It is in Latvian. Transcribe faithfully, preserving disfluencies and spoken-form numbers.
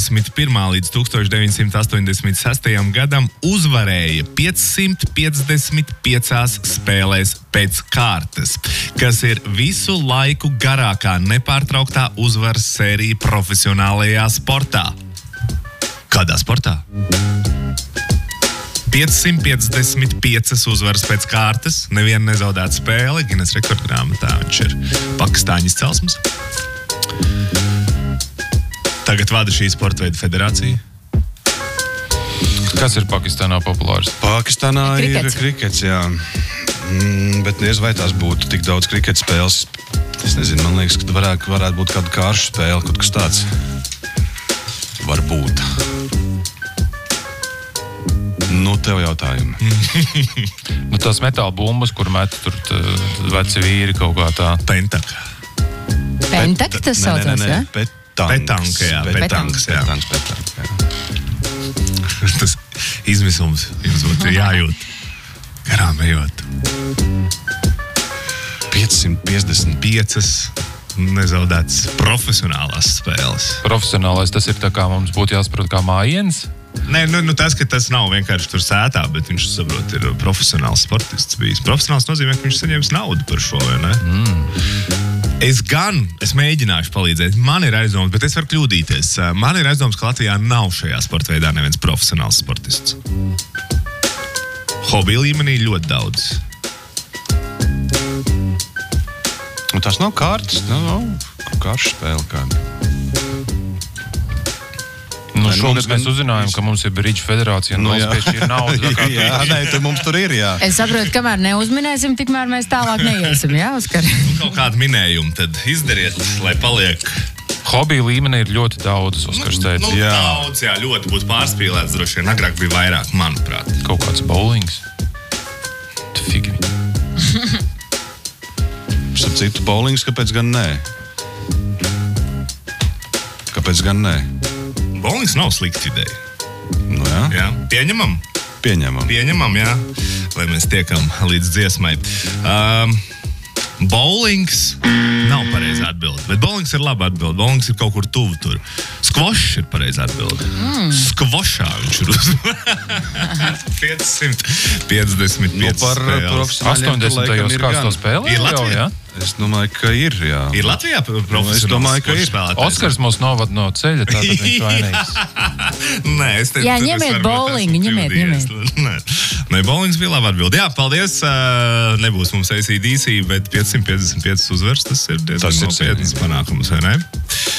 deviņdesmit pirmā līdz deviņdesmit astoņdesmit sestajam gadam uzvarēja piecsimt piecdesmit piecās spēlēs pēc kārtas, kas ir visu laiku garākā nepārtrauktā uzvaras sērija profesionālajā sportā. Kādā sportā? piecsimt piecdesmit piecas uzvaras pēc kārtas, neviena nezaudēta spēle, Guinness rekordgrāmatā viņš ir pakistāņu izcelsmes. Tagad vada šī sporta veida federācija. Kas ir Pakistānā populārs? Pakistānā Krikets. ir krikets, jā. Mm, bet nezinu, vai tās būtu tik daudz kriketa spēles. Es nezinu, man liekas, ka varētu, varētu būt kāda kāršu spēle, kaut kas tāds. Varbūt. Nu, tev jautājumi. Nu, tās metāla bumbas, kur met tur t, veci vīri kaut kā tā. Pentak. Pentak tas saucās, ja? Petanks. Petanka, jā. Petanks, jā. petanks, petanks, jā. Tas izmisums jums būtu jājūt. Garām ejot. piecsimt piecdesmit piecas nezaudētas profesionālās spēles. Profesionālais tas ir tā kā mums būtu jāsaprot kā mājiens. Nē, nu, nu tas, ka tas nav vienkārši tur sētā, bet viņš, saprot, ir profesionāls sportists bijis. Profesionāls nozīmē, ka viņš saņems naudu par šo, vai ne? Mm. Es gan, es mēģināšu palīdzēt, man ir aizdoms, bet es varu kļūdīties. Man ir aizdoms, ka Latvijā nav šajā sporta veidā neviens profesionāls sportists. Hobija līmenī ļoti daudz. Un tās nav kārtas, nav kāršu spēle kāda. Nu, Nē, šogad nu, mēs gan- uzzinājām, ka mums ir Bridge federācija un Nu, mums jā. piešķir naudu. tā kā- Jā, nē, tur mums tur ir, jā. Es saprotu, kamēr neuzminēsim, tikmēr mēs tālāk neiesim, jā, Oskar? Kaut kādu minējumu tad izdariet, lai paliek. Hobija līmenī ir ļoti daudz, Oskars teica. Nu, Jā. daudz, jā, ļoti būtu pārspīlēts, droši vien. Agrāk bija vairāk, manuprāt. Kaut kāds bowlings. Tu figi viņi. Starp citu, bowlings, kāpēc gan nē? Kāpēc gan nē? Bowlings nav slikta ideja. Nu jā, Jā, pieņemam. pieņemam. Pieņemam, jā, lai mēs tiekam līdz dziesmai. Um, bowlings nav pareizā atbilde, bet bowlings ir laba atbilde. Bowlings ir kaut kur tuvu tur. Skvošs ir pareizā atbilde. Mm. Skvošā viņš ir uz piecsimt piecdesmit Nu, piecas par spēles. profesionāļiem tur laikam astoņdesmitajos ir kāds gan. to spēlē? Ir Latvijā? Jā? Es domāju, ka ir, jā. Ir Latvijā profesionāls Es domāju, ka ir. skvošs spēlētājs? Oskars mūs novad no ceļa, tātad viņš vainīgs. Nē, es te, Jā, tur es ņemiet varbūt bowlingu, esmu ņemiet, kļūdījies. Nē, Nē bowlings bija laba atbilde. Jā, paldies. Uh, nebūs mums A C D C, bet piecsimt piecdesmit piecas uzvaras, tas ir diezgan Tas ir nopietnas panākums, vai ne?